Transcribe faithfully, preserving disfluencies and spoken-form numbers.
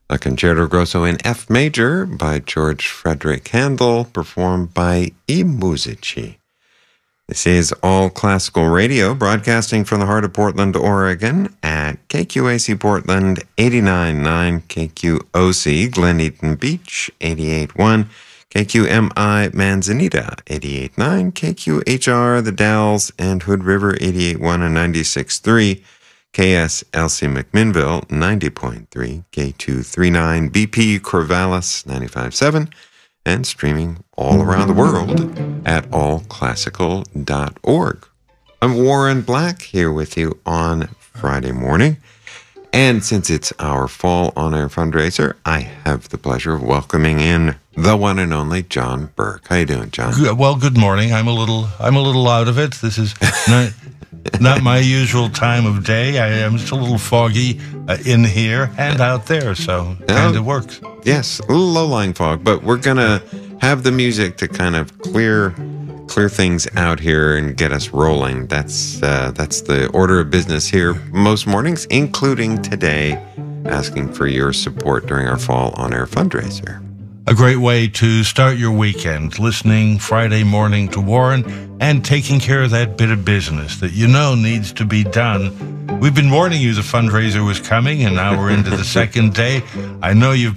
a concerto grosso in F major by George Frederick Handel, performed by I Musici. This is All Classical Radio, broadcasting from the heart of Portland, Oregon, at K Q A C Portland eighty-nine point nine, K Q O C Glen Eaton Beach eighty-eight point one, K Q M I Manzanita eighty-eight point nine, K Q H R The Dalles and Hood River eighty-eight point one and ninety-six point three, K S L C McMinnville ninety point three, K two thirty-nine B P Corvallis ninety-five point seven, and streaming all around the world at all classical dot org. I'm Warren Black here with you on Friday morning. And since it's our Fall On Air fundraiser, I have the pleasure of welcoming in the one and only John Burke. How you doing, John? Good, well, good morning. I'm a little I'm a little out of it. This is not not my usual time of day. I am just a little foggy uh, in here and out there, so it kind of works. Yes, a little low-lying fog, but we're going to have the music to kind of clear clear things out here and get us rolling. That's uh, that's the order of business here most mornings, including today, asking for your support during our Fall On Air fundraiser. A great way to start your weekend, listening Friday morning to Warren and taking care of that bit of business that you know needs to be done. We've been warning you the fundraiser was coming, and now we're into the second day. I know you've